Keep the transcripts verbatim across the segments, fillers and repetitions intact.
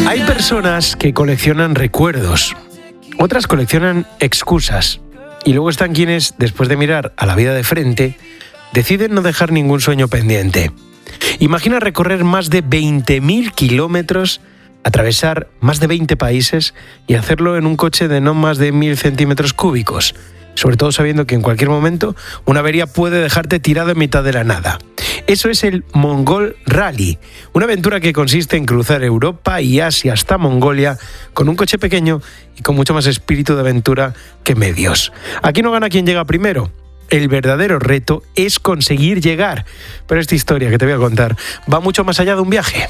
Hay personas que coleccionan recuerdos, otras coleccionan excusas, y luego están quienes, después de mirar a la vida de frente, deciden no dejar ningún sueño pendiente. Imagina recorrer más de veinte mil kilómetros, atravesar más de veinte países y hacerlo en un coche de no más de mil centímetros cúbicos, sobre todo sabiendo que en cualquier momento una avería puede dejarte tirado en mitad de la nada. Eso es el Mongol Rally, una aventura que consiste en cruzar Europa y Asia hasta Mongolia con un coche pequeño y con mucho más espíritu de aventura que medios. Aquí no gana quien llega primero. El verdadero reto es conseguir llegar. Pero esta historia que te voy a contar va mucho más allá de un viaje.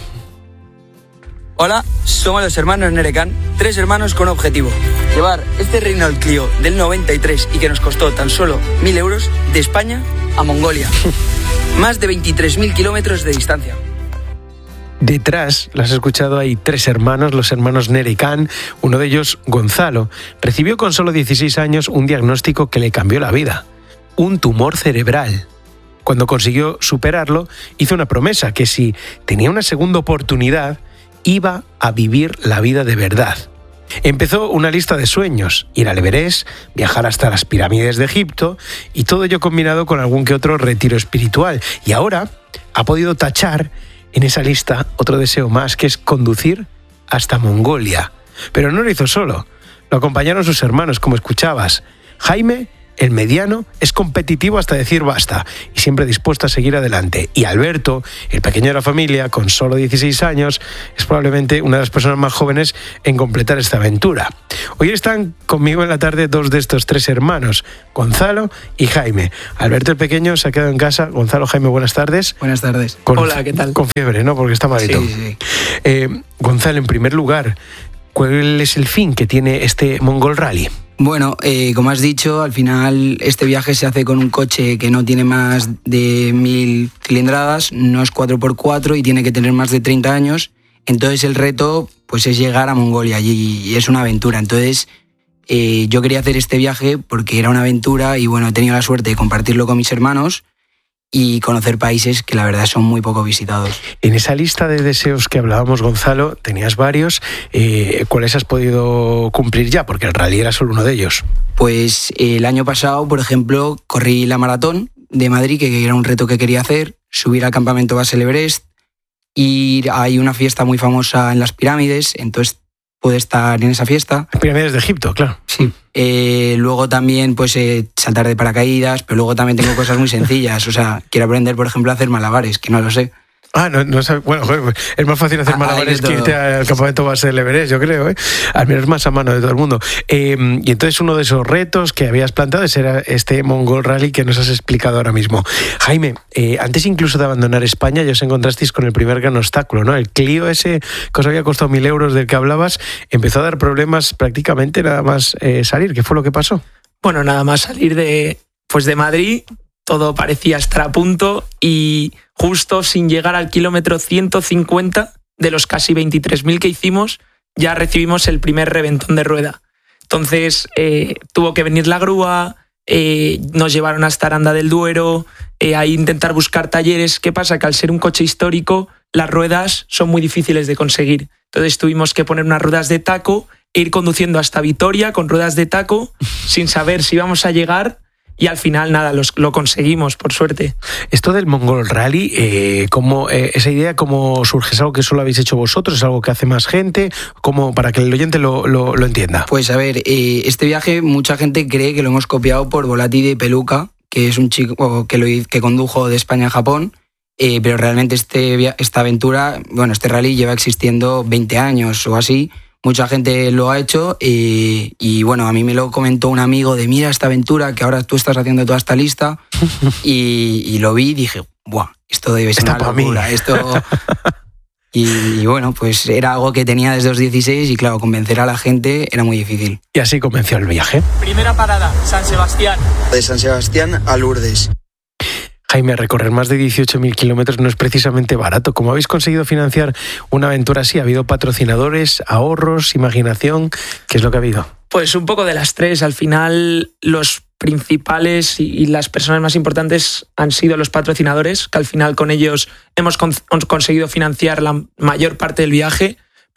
Hola, somos los hermanos Nerekan, tres hermanos con objetivo: llevar este Renault Clio del noventa y tres y que nos costó tan solo mil euros de España a Mongolia. Más de veintitrés mil kilómetros de distancia. Detrás, lo has escuchado, hay tres hermanos, los hermanos Nerekan. Uno de ellos, Gonzalo, recibió con solo dieciséis años un diagnóstico que le cambió la vida: un tumor cerebral. Cuando consiguió superarlo, hizo una promesa que si tenía una segunda oportunidad, iba a vivir la vida de verdad. Empezó una lista de sueños: ir al Everest, viajar hasta las pirámides de Egipto, y todo ello combinado con algún que otro retiro espiritual. Y ahora ha podido tachar en esa lista otro deseo más, que es conducir hasta Mongolia. Pero no lo hizo solo, lo acompañaron sus hermanos, como escuchabas. Jaime, el mediano, es competitivo hasta decir basta y siempre dispuesto a seguir adelante. Y Alberto, el pequeño de la familia, con solo dieciséis años, es probablemente una de las personas más jóvenes en completar esta aventura. Hoy están conmigo en la tarde dos de estos tres hermanos, Gonzalo y Jaime. Alberto el pequeño se ha quedado en casa. Gonzalo, Jaime, buenas tardes. Buenas tardes. Con, Hola, ¿qué tal? Con fiebre, ¿no? Porque está malito. Sí, sí. Eh, Gonzalo, en primer lugar, ¿cuál es el fin que tiene este Mongol Rally? Bueno, eh, como has dicho, al final este viaje se hace con un coche que no tiene más de mil cilindradas, no es cuatro por cuatro y tiene que tener más de treinta años. Entonces el reto pues es llegar a Mongolia y es una aventura. Entonces eh, yo quería hacer este viaje porque era una aventura y bueno, he tenido la suerte de compartirlo con mis hermanos y conocer países que la verdad son muy poco visitados. En esa lista de deseos que hablábamos, Gonzalo, tenías varios. Eh, ¿Cuáles has podido cumplir ya? Porque el rally era solo uno de ellos. Pues eh, el año pasado, por ejemplo, corrí la maratón de Madrid, que era un reto que quería hacer, subir al campamento base del Everest, ir, hay una fiesta muy famosa en las pirámides, entonces pude estar en esa fiesta. Las pirámides de Egipto, claro. Sí. Eh, luego también pues eh, saltar de paracaídas, pero luego también tengo cosas muy sencillas. O sea, quiero aprender, por ejemplo, a hacer malabares, que no lo sé. Ah, no, no sabe, bueno, joder, es más fácil hacer ah, malabares que irte al campamento base del Everest, yo creo, ¿eh? Al menos más a mano de todo el mundo. Eh, y entonces uno de esos retos que habías planteado era este Mongol Rally que nos has explicado ahora mismo. Jaime, eh, antes incluso de abandonar España ya os encontrasteis con el primer gran obstáculo, ¿no? El Clio ese que os había costado mil euros del que hablabas empezó a dar problemas prácticamente nada más eh, salir. ¿Qué fue lo que pasó? Bueno, nada más salir de, pues de Madrid, todo parecía estar a punto y justo sin llegar al kilómetro ciento cincuenta de los casi veintitrés mil que hicimos, ya recibimos el primer reventón de rueda. Entonces eh, tuvo que venir la grúa, eh, nos llevaron hasta Aranda del Duero, eh, a intentar buscar talleres. ¿Qué pasa? Que al ser un coche histórico, las ruedas son muy difíciles de conseguir. Entonces tuvimos que poner unas ruedas de taco e ir conduciendo hasta Vitoria con ruedas de taco sin saber si íbamos a llegar. Y al final, nada, los, lo conseguimos, por suerte. Esto del Mongol Rally, eh, ¿cómo, eh, esa idea cómo surge? ¿Es algo que solo habéis hecho vosotros? ¿Es algo que hace más gente? ¿Cómo, para que el oyente lo, lo, lo entienda? Pues a ver, eh, este viaje mucha gente cree que lo hemos copiado por Volati de Peluca, que es un chico que, lo, que condujo de España a Japón, eh, pero realmente este, esta aventura, bueno, este rally lleva existiendo veinte años o así. Mucha gente lo ha hecho y, y bueno, a mí me lo comentó un amigo de mira esta aventura que ahora tú estás haciendo toda esta lista y, y lo vi y dije, ¡buah! Esto debe ser Está una locura. Mí. Esto... Y, y bueno, pues era algo que tenía desde los dieciséis y claro, convencer a la gente era muy difícil. Y así comenzó el viaje. Primera parada, San Sebastián. De San Sebastián a Lourdes. Jaime, recorrer más de dieciocho mil kilómetros no es precisamente barato. ¿Cómo habéis conseguido financiar una aventura así? ¿Ha habido patrocinadores, ahorros, imaginación? ¿Qué es lo que ha habido? Pues un poco de las tres. Al final, los principales y las personas más importantes han sido los patrocinadores, que al final con ellos hemos con- conseguido financiar la mayor parte del viaje.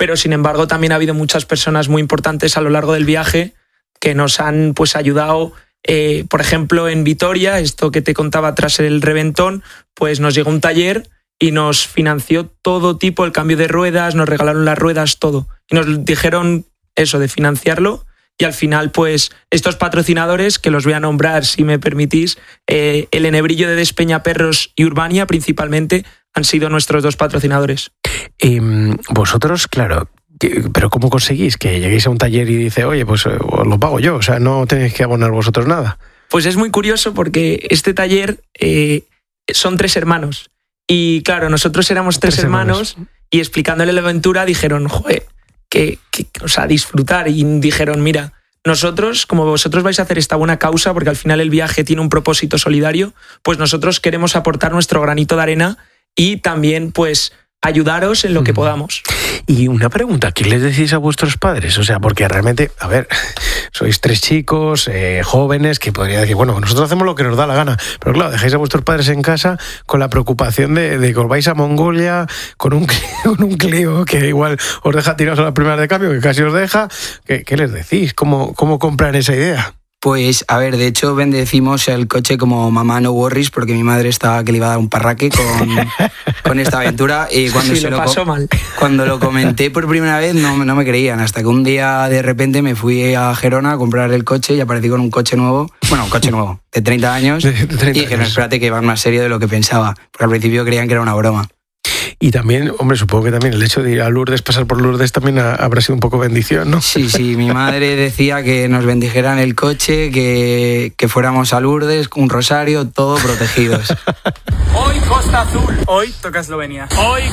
pero sin embargo también ha habido muchas personas muy importantes a lo largo del viaje que nos han pues ayudado. Eh, por ejemplo, en Vitoria, esto que te contaba tras el reventón, pues nos llegó un taller y nos financió todo tipo, el cambio de ruedas, nos regalaron las ruedas, todo. Y nos dijeron eso, de financiarlo. Y al final, pues, estos patrocinadores, que los voy a nombrar, si me permitís, eh, el Enebrillo de Despeñaperros y Urbania, principalmente, han sido nuestros dos patrocinadores. Y vosotros, claro, pero ¿cómo conseguís que lleguéis a un taller y dice, oye, pues os lo pago yo? O sea, no tenéis que abonar vosotros nada. Pues es muy curioso porque este taller eh, son tres hermanos. Y claro, nosotros éramos tres, tres hermanos, hermanos y explicándole la aventura dijeron, joder, que, que, o sea, disfrutar. Y dijeron, mira, nosotros, como vosotros vais a hacer esta buena causa, porque al final el viaje tiene un propósito solidario, pues nosotros queremos aportar nuestro granito de arena y también, pues, ayudaros en lo que podamos. Y una pregunta, ¿qué les decís a vuestros padres? O sea, porque realmente, a ver, sois tres chicos eh, jóvenes que podrían decir, bueno, nosotros hacemos lo que nos da la gana, pero claro, dejáis a vuestros padres en casa con la preocupación de, de que os vais a Mongolia con un, con un Clio que igual os deja tirados a la primera de cambio, que casi os deja. ¿Qué, qué les decís? ¿Cómo, cómo compran esa idea? Pues, a ver, de hecho bendecimos el coche como mamá no worries, porque mi madre estaba que le iba a dar un parraque con, con esta aventura. Y cuando sí, se lo lo pasó mal. Cuando lo comenté por primera vez no, no me creían, hasta que un día de repente me fui a Gerona a comprar el coche y aparecí con un coche nuevo, bueno, un coche nuevo, de treinta años, de treinta y dije, no, espérate, que va más serio de lo que pensaba, porque al principio creían que era una broma. Y también, hombre, supongo que también el hecho de ir a Lourdes, pasar por Lourdes, también habrá sido un poco bendición, ¿no? Sí, sí, mi madre decía que nos bendijeran el coche, que, que fuéramos a Lourdes, un rosario, todo protegidos. Hoy Costa Azul, hoy toca Eslovenia. Hoy